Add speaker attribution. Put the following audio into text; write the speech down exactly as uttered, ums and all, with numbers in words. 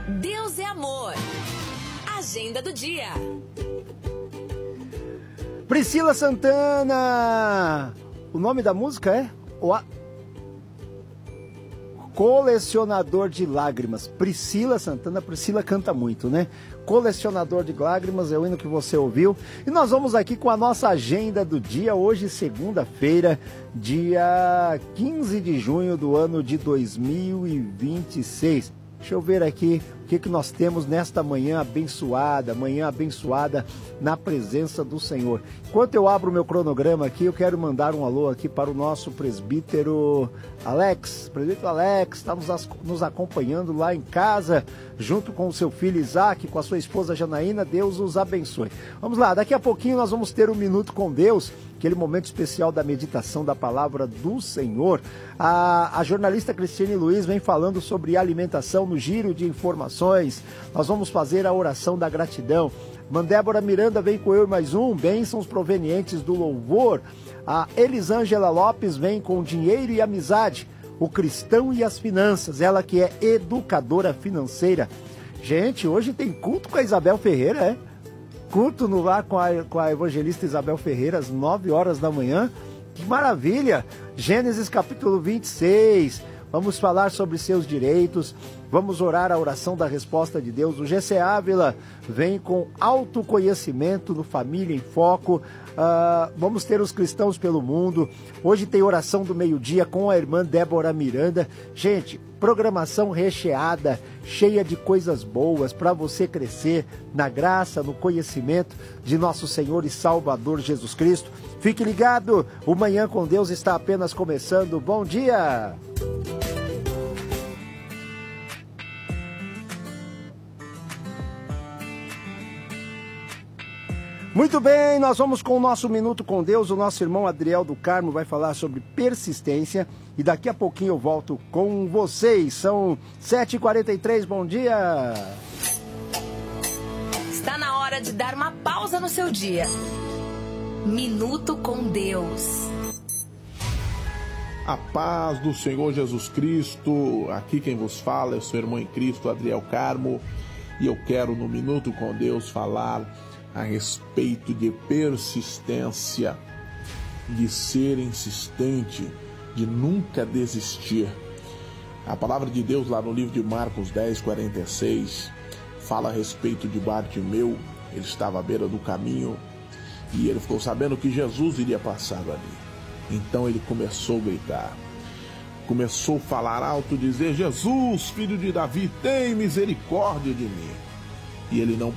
Speaker 1: Deus é amor. Agenda do dia.
Speaker 2: Priscila Santana. O nome da música é o a... Colecionador de Lágrimas. Priscila Santana. Priscila canta muito, né? Colecionador de Lágrimas é o hino que você ouviu. E nós vamos aqui com a nossa agenda do dia. Hoje, segunda-feira, dia quinze de junho do ano de dois mil e vinte e seis. Deixa eu ver aqui o que, que nós temos nesta manhã abençoada, manhã abençoada na presença do Senhor. Enquanto eu abro o meu cronograma aqui, eu quero mandar um alô aqui para o nosso presbítero Alex. Presbítero Alex está nos, nos acompanhando lá em casa, junto com o seu filho Isaac, com a sua esposa Janaína. Deus os abençoe. Vamos lá, daqui a pouquinho nós vamos ter um minuto com Deus, aquele momento especial da meditação da palavra do Senhor. A, a jornalista Cristiane Luiz vem falando sobre alimentação no giro de informações. Nós vamos fazer a oração da gratidão. Mandébora Miranda vem com eu e mais um, bênçãos provenientes do louvor. A Elisângela Lopes vem com dinheiro e amizade, o cristão e as finanças, ela que é educadora financeira. Gente, hoje tem culto com a Isabel Ferreira, é? Culto no lar com a, com a evangelista Isabel Ferreira, às nove horas da manhã. Que maravilha! Gênesis capítulo vinte e seis. Vamos falar sobre seus direitos. Vamos orar a oração da resposta de Deus. O G C Ávila vem com autoconhecimento no Família em Foco. Uh, vamos ter os cristãos pelo mundo. Hoje tem oração do meio-dia com a irmã Débora Miranda. Gente, programação recheada, cheia de coisas boas para você crescer na graça, no conhecimento de nosso Senhor e Salvador Jesus Cristo. Fique ligado, o Manhã com Deus está apenas começando. Bom dia! Muito bem, nós vamos com o nosso Minuto com Deus. O nosso irmão Adriel do Carmo vai falar sobre persistência e daqui a pouquinho eu volto com vocês. São sete e quarenta e três, bom dia!
Speaker 1: Está na hora de dar uma pausa no seu dia. Minuto com Deus.
Speaker 3: A paz do Senhor Jesus Cristo. Aqui quem vos fala é o seu irmão em Cristo, Adriel Carmo, e eu quero no Minuto com Deus falar a respeito de persistência, de ser insistente, de nunca desistir. A palavra de Deus lá no livro de Marcos dez, quarenta e seis fala a respeito de Bartimeu. Ele estava à beira do caminho e ele ficou sabendo que Jesus iria passar ali. Então ele começou a gritar, começou a falar alto, dizer: Jesus, filho de Davi, tem misericórdia de mim. E ele não